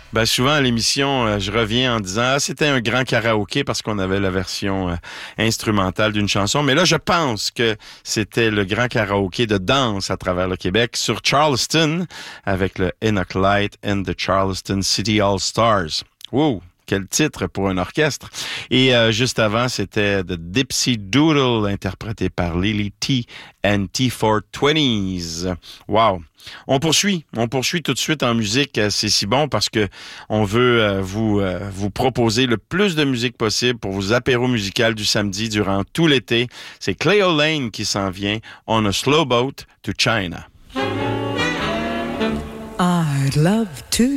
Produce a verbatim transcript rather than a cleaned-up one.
Ben souvent à l'émission, euh, je reviens en disant ah, c'était un grand karaoké parce qu'on avait la version euh, instrumentale d'une chanson. Mais là, je pense que c'était le grand karaoké de danse à travers le Québec sur Charleston avec le Enoch Light and the Charleston City All Stars. Wow! Quel titre pour un orchestre. Et euh, juste avant, c'était The Dipsy Doodle, interprété par Lily T and T four twenties. Wow! On poursuit, on poursuit tout de suite en musique. C'est si bon parce que on veut euh, vous euh, vous proposer le plus de musique possible pour vos apéros musicales du samedi durant tout l'été. C'est Cleo Lane qui s'en vient on a slow boat to China. I'd love to